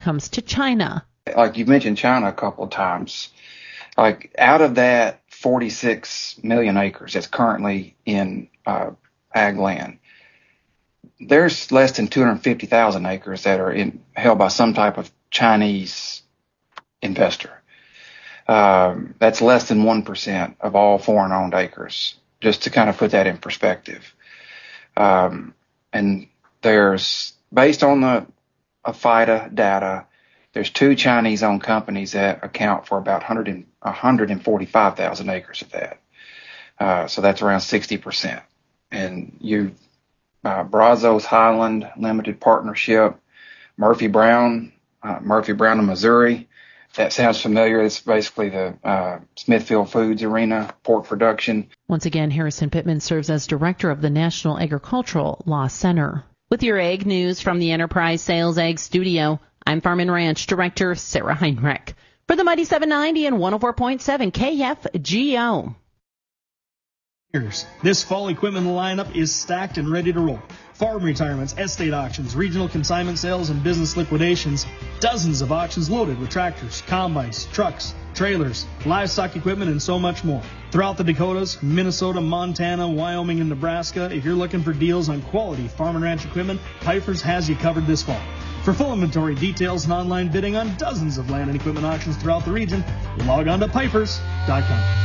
comes to China. Like you mentioned China a couple of times, like out of that 46 million acres that's currently in ag land, there's less than 250,000 acres that are held by some type of Chinese investor. That's less than 1% of all foreign-owned acres, just to kind of put that in perspective. And there's, based on the FIDA data, there's 2 Chinese-owned companies that account for about 145,000 acres of that. So that's around 60%. And Brazos Highland Limited Partnership, Murphy Brown of Missouri. That sounds familiar. It's basically the Smithfield Foods arena, pork production. Once again, Harrison Pittman serves as director of the National Agricultural Law Center. With your ag news from the Enterprise Sales Ag Studio, I'm Farm and Ranch Director Sarah Heinrich. For the Mighty 790 and 104.7 KFGO. This fall equipment lineup is stacked and ready to roll. Farm retirements, estate auctions, regional consignment sales, and business liquidations. Dozens of auctions loaded with tractors, combines, trucks, trailers, livestock equipment, and so much more. Throughout the Dakotas, Minnesota, Montana, Wyoming, and Nebraska, if you're looking for deals on quality farm and ranch equipment, Piper's has you covered this fall. For full inventory details and online bidding on dozens of land and equipment auctions throughout the region, log on to Pipers.com.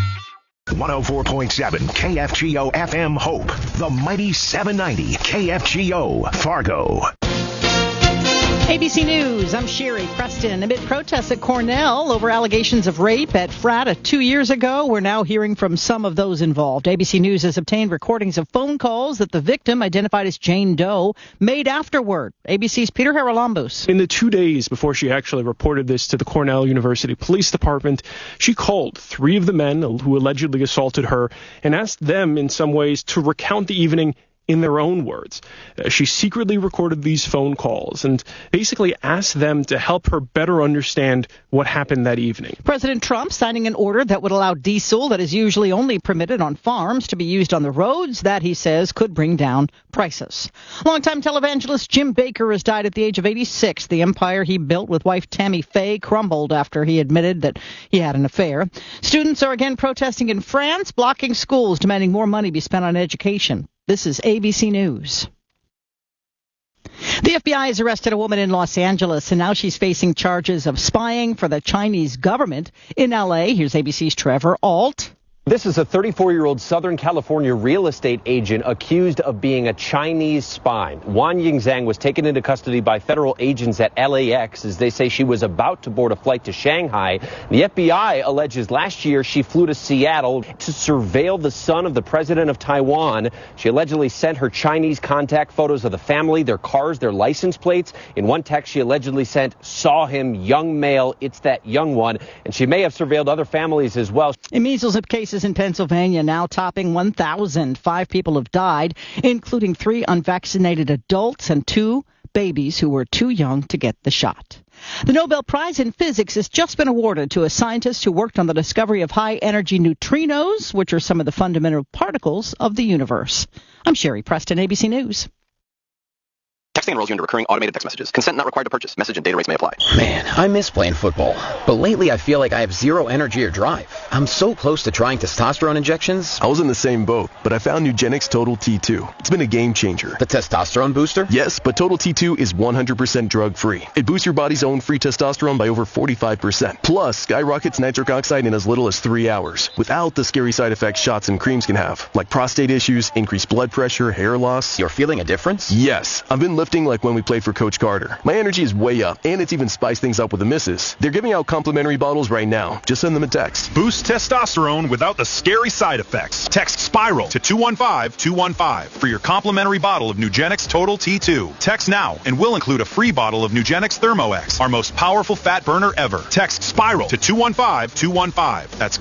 104.7 KFGO FM Hope, the Mighty 790 KFGO Fargo. ABC News, I'm Sherry Preston. Amid protests at Cornell over allegations of rape at Frat 2 years ago, we're now hearing from some of those involved. ABC News has obtained recordings of phone calls that the victim, identified as Jane Doe, made afterward. ABC's Peter Haralambous. In the 2 days before she actually reported this to the Cornell University Police Department, she called 3 of the men who allegedly assaulted her and asked them in some ways to recount the evening in their own words. She secretly recorded these phone calls and basically asked them to help her better understand what happened that evening. President Trump signing an order that would allow diesel that is usually only permitted on farms to be used on the roads. That, he says, could bring down prices. Longtime televangelist Jim Bakker has died at the age of 86. The empire he built with wife Tammy Faye crumbled after he admitted that he had an affair. Students are again protesting in France, blocking schools, demanding more money be spent on education. This is ABC News. The FBI has arrested a woman in Los Angeles, and now she's facing charges of spying for the Chinese government in L.A. Here's ABC's Trevor Ault. This is a 34-year-old Southern California real estate agent accused of being a Chinese spy. Wang Yingzhang was taken into custody by federal agents at LAX as they say she was about to board a flight to Shanghai. The FBI alleges last year she flew to Seattle to surveil the son of the president of Taiwan. She allegedly sent her Chinese contact photos of the family, their cars, their license plates. In one text, she allegedly sent, "Saw him, young male, it's that young one." And she may have surveilled other families as well. In measles cases in Pennsylvania now topping 1,000. 5 people have died, including 3 unvaccinated adults and 2 babies who were too young to get the shot. The Nobel Prize in Physics has just been awarded to a scientist who worked on the discovery of high-energy neutrinos, which are some of the fundamental particles of the universe. I'm Sherry Preston, ABC News. Texting enrolls you into recurring automated text messages. Consent not required to purchase. Message and data rates may apply. Man, I miss playing football. But lately I feel like I have zero energy or drive. I'm so close to trying testosterone injections. I was in the same boat, but I found Nugenix Total T2. It's been a game changer. The testosterone booster? Yes, but Total T2 is 100% drug-free. It boosts your body's own free testosterone by over 45%. Plus, skyrockets nitric oxide in as little as 3 hours, without the scary side effects shots and creams can have, like prostate issues, increased blood pressure, hair loss. You're feeling a difference? Yes. I've been lifting like when we played for Coach Carter. My energy is way up, and it's even spiced things up with the misses. They're giving out complimentary bottles right now. Just send them a text. Boost testosterone without the scary side effects. Text SPIRAL to 215-215 for your complimentary bottle of Nugenix Total T2. Text now, and we'll include a free bottle of Nugenix ThermoX, our most powerful fat burner ever. Text SPIRAL to 215-215. That's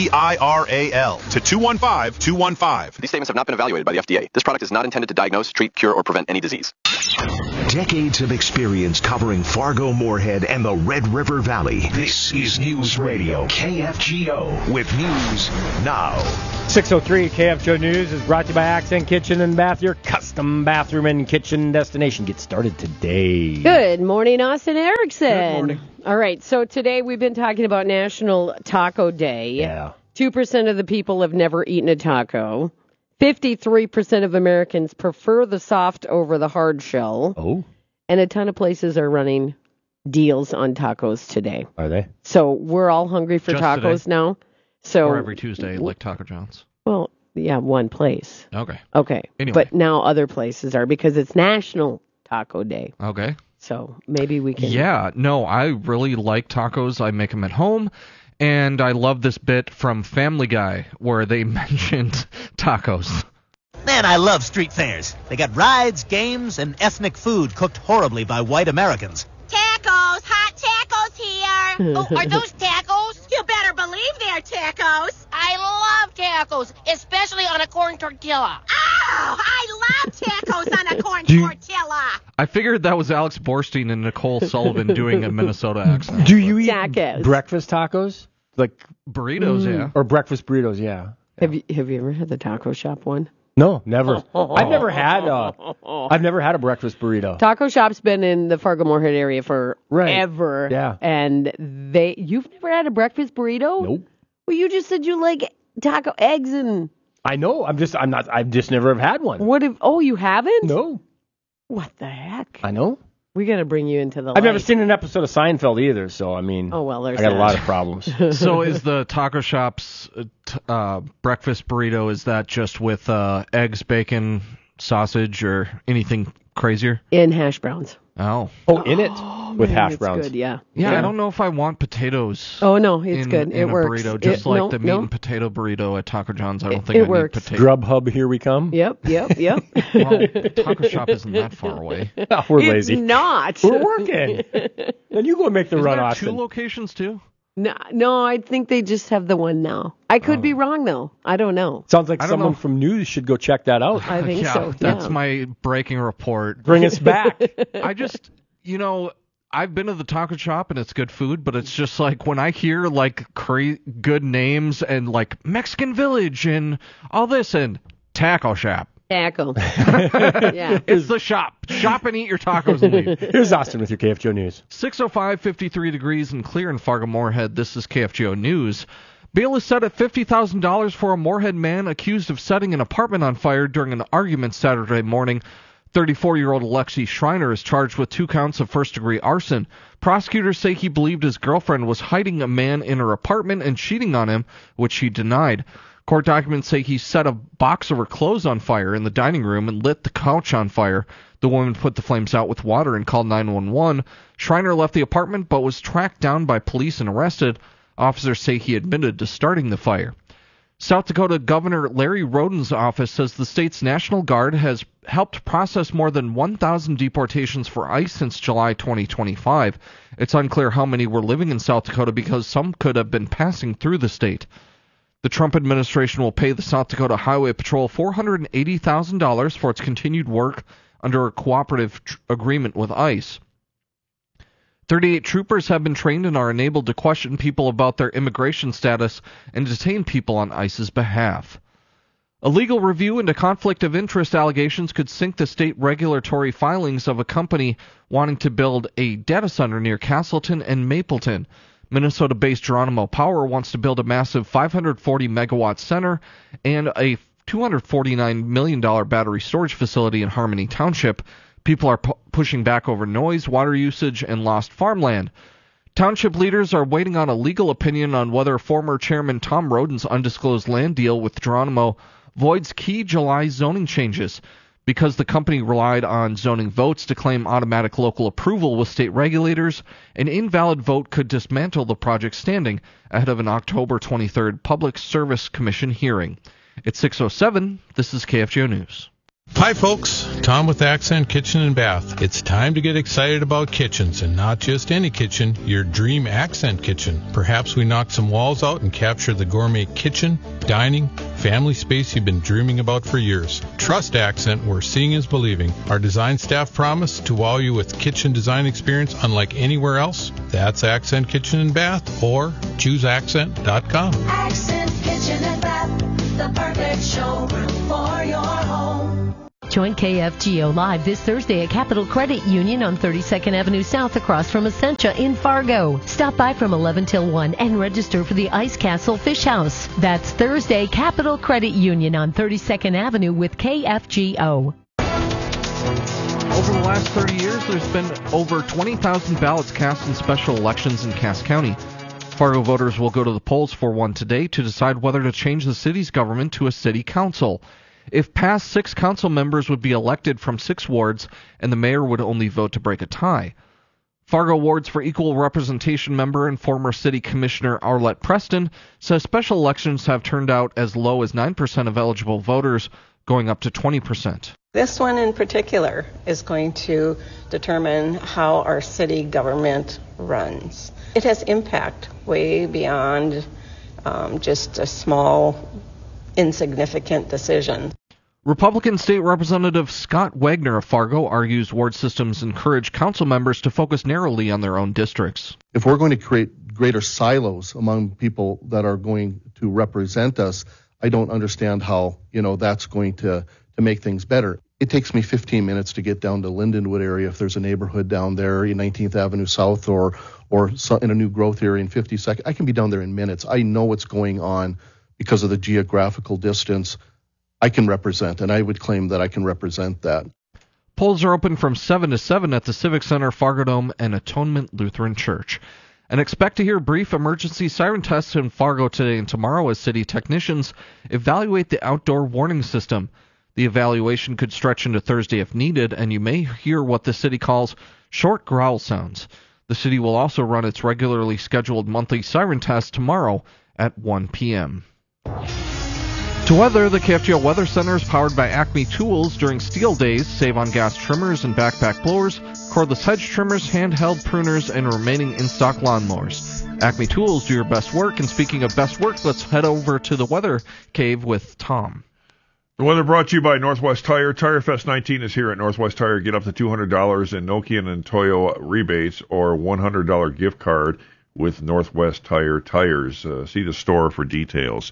SPIRAL to 215-215. These statements have not been evaluated by the FDA. This product is not intended to diagnose, treat, cure, or prevent any disease. Decades of experience covering Fargo, Moorhead, and the Red River Valley. This is News Radio KFGO with news now. 6:03 KFGO News is brought to you by Accent Kitchen and Bath, your custom bathroom and kitchen destination. Get started today. Good morning, Austin Erickson. Good morning. All right, so today we've been talking about National Taco Day. Yeah. 2% of the people have never eaten a taco. 53% of Americans prefer the soft over the hard shell. Oh. And a ton of places are running deals on tacos today. Are they? So we're all hungry for Just tacos today. now. So Or every Tuesday, like Taco John's. Well, yeah, one place. Okay. Anyway. But now other places are because it's National Taco Day. Okay. So maybe we can... Yeah, no, I really like tacos. I make them at home. And I love this bit from Family Guy where they mentioned tacos. Man, I love street fairs. They got rides, games, and ethnic food cooked horribly by white Americans. Tacos! Hot tacos here! Oh, are those tacos? You better believe they're tacos! I love tacos, especially on a corn tortilla. Oh, I love tacos on a corn tortilla! I figured that was Alex Borstein and Nicole Sullivan doing a Minnesota accent. Do you eat Jackass. breakfast tacos? Like burritos, yeah. Or breakfast burritos, yeah. Have you ever had the taco shop one? No, never. I've never had a breakfast burrito. Taco shop's been in the Fargo Moorhead area forever. Right. Yeah. And you've never had a breakfast burrito? Nope. Well, you just said you like taco eggs and... I know. I've just never have had one. You haven't? No. What the heck? I know. We got to bring you into the I've never seen an episode of Seinfeld either, so I mean, oh, well, there's I got that. a lot of problems. So is the taco shop's breakfast burrito, is that just with eggs, bacon, sausage, or anything crazier? In hash browns. Oh, in it with hash browns. Good, yeah. Yeah, I don't know if I want potatoes. Oh no, it's good. In it works. Burrito, just the meat and potato burrito at Taco John's. I don't think it I works. need potato. Grubhub, here we come. Yep. Well, taco shop isn't that far away. Oh, we're lazy. It's not. We're working. Then you go make the run, there Austin. 2 locations too? No, I think they just have the one now. I could be wrong though. I don't know. Sounds like someone from news should go check that out. I think so. That's my breaking report. Bring us back. I just, I've been to the taco shop and it's good food, but it's just like when I hear like good names and like Mexican Village and all this and taco shop. Taco. Yeah. It's the shop. Shop and eat your tacos and leave. Here's Austin with your KFGO News. 6:05, 53 degrees and clear in Fargo Moorhead. This is KFGO News. Bail is set at $50,000 for a Moorhead man accused of setting an apartment on fire during an argument Saturday morning. 34-year-old Alexi Schreiner is charged with 2 counts of first-degree arson. Prosecutors say he believed his girlfriend was hiding a man in her apartment and cheating on him, which he denied. Court documents say he set a box of her clothes on fire in the dining room and lit the couch on fire. The woman put the flames out with water and called 911. Schreiner left the apartment but was tracked down by police and arrested. Officers say he admitted to starting the fire. South Dakota Governor Larry Roden's office says the state's National Guard has helped process more than 1,000 deportations for ICE since July 2025. It's unclear how many were living in South Dakota because some could have been passing through the state. The Trump administration will pay the South Dakota Highway Patrol $480,000 for its continued work under a cooperative agreement with ICE. 38 troopers have been trained and are enabled to question people about their immigration status and detain people on ICE's behalf. A legal review into conflict of interest allegations could sink the state regulatory filings of a company wanting to build a data center near Castleton and Mapleton. Minnesota-based Geronimo Power wants to build a massive 540-megawatt center and a $249 million battery storage facility in Harmony Township. People are pushing back over noise, water usage, and lost farmland. Township leaders are waiting on a legal opinion on whether former Chairman Tom Roden's undisclosed land deal with Geronimo voids key July zoning changes. Because the company relied on zoning votes to claim automatic local approval with state regulators, an invalid vote could dismantle the project's standing ahead of an October 23rd Public Service Commission hearing. It's 6:07. This is KFGO News. Hi folks, Tom with Accent Kitchen and Bath. It's time to get excited about kitchens, and not just any kitchen, your dream Accent kitchen. Perhaps we knock some walls out and capture the gourmet kitchen, dining, family space you've been dreaming about for years. Trust Accent, where seeing is believing. Our design staff promise to wow you with kitchen design experience unlike anywhere else. That's Accent Kitchen and Bath, or chooseaccent.com. Accent Kitchen and Bath, the perfect showroom for your home. Join KFGO Live this Thursday at Capital Credit Union on 32nd Avenue South across from Essentia in Fargo. Stop by from 11 till 1 and register for the Ice Castle Fish House. That's Thursday, Capital Credit Union on 32nd Avenue with KFGO. Over the last 30 years, there's been over 20,000 ballots cast in special elections in Cass County. Fargo voters will go to the polls for one today to decide whether to change the city's government to a city council. If passed, 6 council members would be elected from 6 wards, and the mayor would only vote to break a tie. Fargo Wards for Equal Representation member and former city commissioner Arlette Preston says special elections have turned out as low as 9% of eligible voters, going up to 20%. This one in particular is going to determine how our city government runs. It has impact way beyond just a small, insignificant decision. Republican State Representative Scott Wagner of Fargo argues ward systems encourage council members to focus narrowly on their own districts. If we're going to create greater silos among people that are going to represent us, I don't understand how, that's going to make things better. It takes me 15 minutes to get down to Lindenwood area if there's a neighborhood down there in 19th Avenue South or in a new growth area in 52nd. I can be down there in minutes. I know what's going on because of the geographical distance. I can represent, and I would claim that I can represent that. Polls are open from 7 to 7 at the Civic Center, Fargo Dome, and Atonement Lutheran Church. And expect to hear brief emergency siren tests in Fargo today and tomorrow as city technicians evaluate the outdoor warning system. The evaluation could stretch into Thursday if needed, and you may hear what the city calls short growl sounds. The city will also run its regularly scheduled monthly siren test tomorrow at 1 p.m. To weather, the KFGO Weather Center is powered by Acme Tools. During steel days, save on gas trimmers and backpack blowers, cordless hedge trimmers, handheld pruners, and remaining in-stock lawnmowers. Acme Tools do your best work, and speaking of best work, let's head over to the Weather Cave with Tom. The weather brought to you by Northwest Tire. Tire Fest 19 is here at Northwest Tire. Get up to $200 in Nokian and Toyo rebates or $100 gift card with Northwest Tire tires. See the store for details.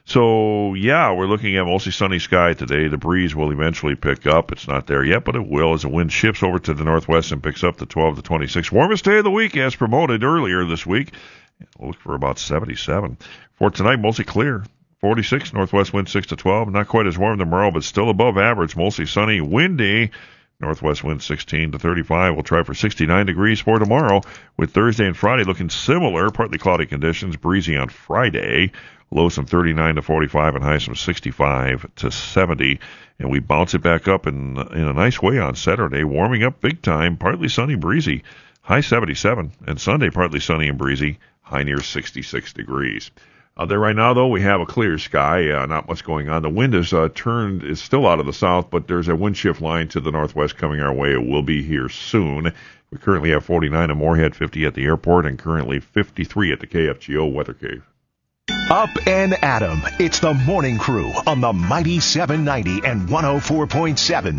So, we're looking at mostly sunny sky today. The breeze will eventually pick up. It's not there yet, but it will as the wind shifts over to the northwest and picks up to 12 to 26. Warmest day of the week as promoted earlier this week. We'll look for about 77. For tonight, mostly clear. 46, northwest wind 6 to 12. Not quite as warm tomorrow, but still above average. Mostly sunny, windy. Northwest wind 16 to 35. We'll try for 69 degrees for tomorrow, with Thursday and Friday looking similar. Partly cloudy conditions, breezy on Friday. Lows from 39 to 45 and highs from 65 to 70. And we bounce it back up in a nice way on Saturday, warming up big time, partly sunny, breezy. High 77. And Sunday, partly sunny and breezy, high near 66 degrees. Out there right now, though, we have a clear sky, not much going on. The wind is is still out of the south, but there's a wind shift line to the northwest coming our way. It will be here soon. We currently have 49 at Moorhead, 50 at the airport, and currently 53 at the KFGO Weather Cave. Up and Adam. It's the morning crew on the mighty 790 and 104.7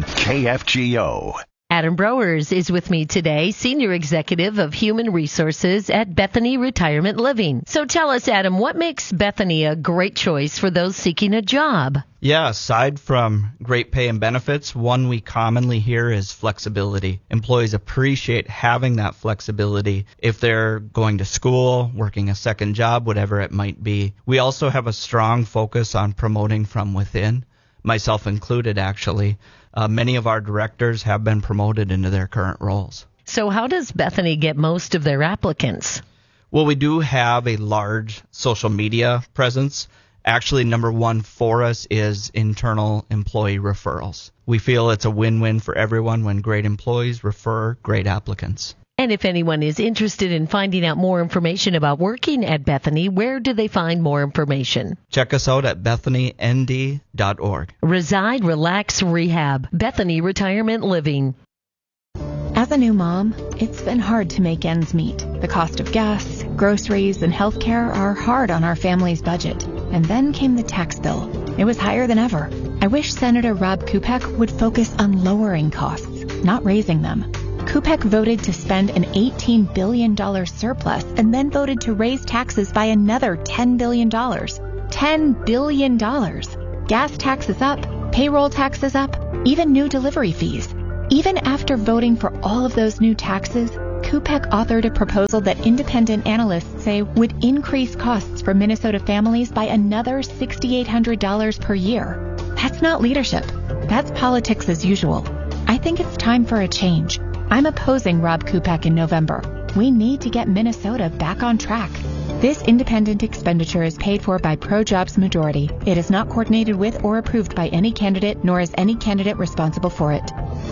KFGO. Adam Browers is with me today, Senior Executive of Human Resources at Bethany Retirement Living. So tell us, Adam, what makes Bethany a great choice for those seeking a job? Yeah, aside from great pay and benefits, one we commonly hear is flexibility. Employees appreciate having that flexibility if they're going to school, working a second job, whatever it might be. We also have a strong focus on promoting from within, myself included, actually. Many of our directors have been promoted into their current roles. So how does Bethany get most of their applicants? Well, we do have a large social media presence. Actually, number one for us is internal employee referrals. We feel it's a win-win for everyone when great employees refer great applicants. And if anyone is interested in finding out more information about working at Bethany, where do they find more information? Check us out at BethanyND.org. Reside, Relax, Rehab. Bethany Retirement Living. As a new mom, it's been hard to make ends meet. The cost of gas, groceries, and healthcare are hard on our family's budget. And then came the tax bill. It was higher than ever. I wish Senator Rob Kupek would focus on lowering costs, not raising them. Kupek voted to spend an $18 billion surplus and then voted to raise taxes by another $10 billion. $10 billion. Gas taxes up, payroll taxes up, even new delivery fees. Even after voting for all of those new taxes, Kupek authored a proposal that independent analysts say would increase costs for Minnesota families by another $6,800 per year. That's not leadership. That's politics as usual. I think it's time for a change. I'm opposing Rob Kupek in November. We need to get Minnesota back on track. This independent expenditure is paid for by Pro-Jobs Majority. It is not coordinated with or approved by any candidate, nor is any candidate responsible for it.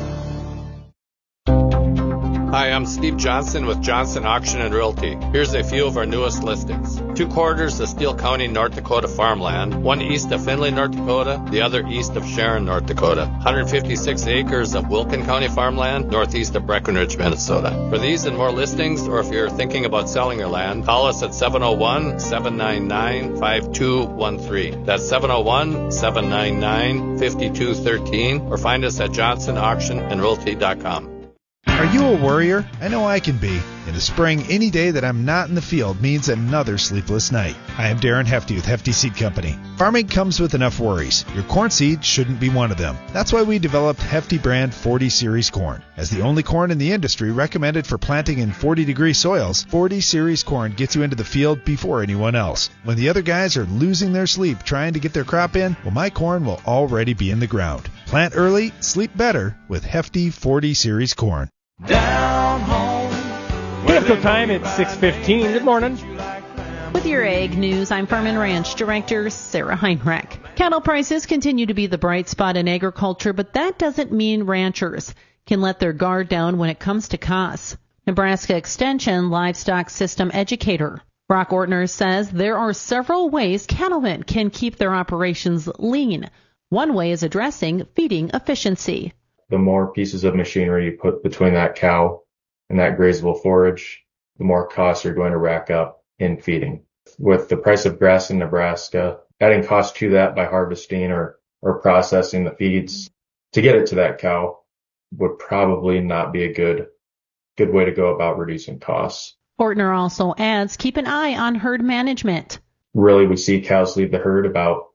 Hi, I'm Steve Johnson with Johnson Auction and Realty. Here's a few of our newest listings. 2 quarters of Steele County, North Dakota farmland, one east of Findlay, North Dakota, the other east of Sharon, North Dakota. 156 acres of Wilkin County farmland, northeast of Breckenridge, Minnesota. For these and more listings, or if you're thinking about selling your land, call us at 701-799-5213. That's 701-799-5213, or find us at johnsonauctionandrealty.com. Are you a worrier? I know I can be. In the spring, any day that I'm not in the field means another sleepless night. I am Darren Hefty with Hefty Seed Company. Farming comes with enough worries. Your corn seed shouldn't be one of them. That's why we developed Hefty brand 40 Series corn. As the only corn in the industry recommended for planting in 40-degree soils, 40 Series corn gets you into the field before anyone else. When the other guys are losing their sleep trying to get their crop in, well, my corn will already be in the ground. Plant early, sleep better with Hefty 40 Series corn. Down home. Typical time at 6:15. Good morning. With your Ag News, I'm Farm and Ranch Director Sarah Heinrich. Cattle prices continue to be the bright spot in agriculture, but that doesn't mean ranchers can let their guard down when it comes to costs. Nebraska Extension livestock system educator Brock Ortner says there are several ways cattlemen can keep their operations lean. One way is addressing feeding efficiency. The more pieces of machinery you put between that cow and that grazable forage, the more costs you're going to rack up in feeding. With the price of grass in Nebraska, adding cost to that by harvesting or processing the feeds to get it to that cow would probably not be a good way to go about reducing costs. Ortner also adds, keep an eye on herd management. Really, we see cows leave the herd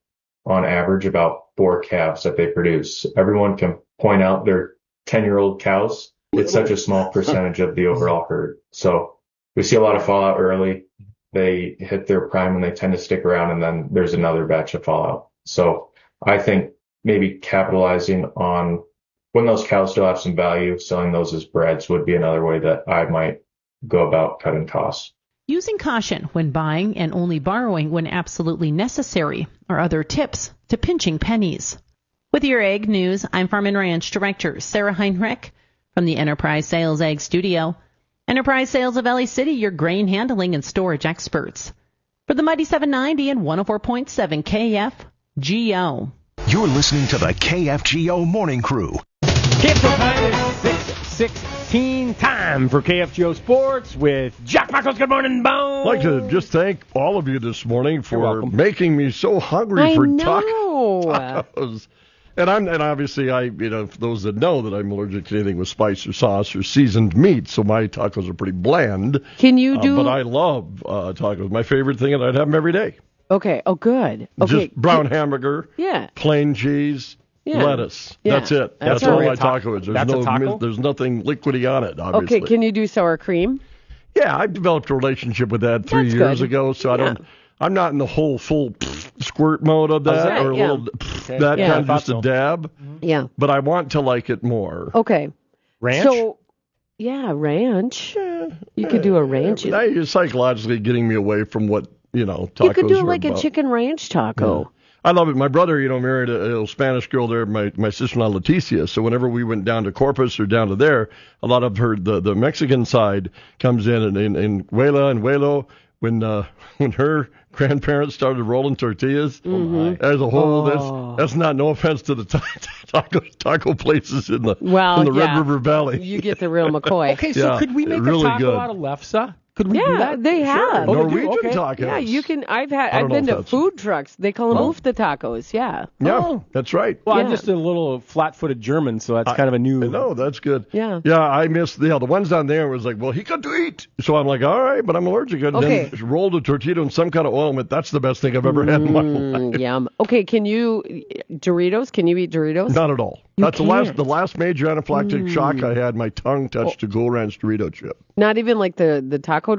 on average, about 4 calves that they produce. Everyone can point out their 10-year-old cows. It's such a small percentage of the overall herd. So we see a lot of fallout early. They hit their prime and they tend to stick around, and then there's another batch of fallout. So I think maybe capitalizing on when those cows still have some value, selling those as breds would be another way that I might go about cutting costs. Using caution when buying and only borrowing when absolutely necessary are other tips to pinching pennies. With your Ag News, I'm Farm and Ranch Director Sarah Heinrich from the Enterprise Sales Ag Studio. Enterprise Sales of LA City, your grain handling and storage experts. For the Mighty 790 and 104.7 KFGO. You're listening to the KFGO Morning Crew. Typical time is 6:16. Time for KFGO Sports with Jack Michaels. Good morning, Bone. I'd like to just thank all of you this morning for making me so hungry for tacos. And obviously, for those that know that I'm allergic to anything with spice or sauce or seasoned meat, so my tacos are pretty bland. Can you do? But I love tacos. My favorite thing, and I'd have them every day. Okay. Oh, good. Okay. Just brown hamburger. Yeah. Plain cheese. Yeah. Lettuce. Yeah. That's it. That's all my taco is. There's nothing liquidy on it, obviously. Okay, can you do sour cream? Yeah, I've developed a relationship with that 3 years ago, so I'm not in the whole full squirt mode of that, or a little that kind of just a dab. Yeah. But I want to like it more. Okay. Ranch? So, ranch. You could do a ranch. You're psychologically getting me away from what, tacos You could do are like about. a chicken ranch taco. I love it. My brother, married a little Spanish girl there, my sister-in-law Leticia. So whenever we went down to Corpus or down to there, a lot of the Mexican side comes in, and in Huela and Huelo, when her grandparents started rolling tortillas, there's a whole that's not, no offense to the taco places in the Red River Valley. You get the real McCoy. Okay, so could we make really a taco good. out of lefse? Could we do that? They have. Sure. Norwegian tacos. Yeah, you can. I've been to food trucks. They call them ufta tacos. Yeah. Yeah, that's right. Well, I'm just a little flat-footed German, so that's kind of a new. No, that's good. Yeah. Yeah, I missed the ones down there was like, well, he could eat. So I'm like, all right, but I'm allergic. And then rolled a tortilla in some kind of oil. That's the best thing I've ever had in my life. Yum. Okay, can you Doritos? Can you eat Doritos? Not at all. That's the last major anaphylactic shock I had. My tongue touched a Cool Ranch Dorito chip. Not even like the taco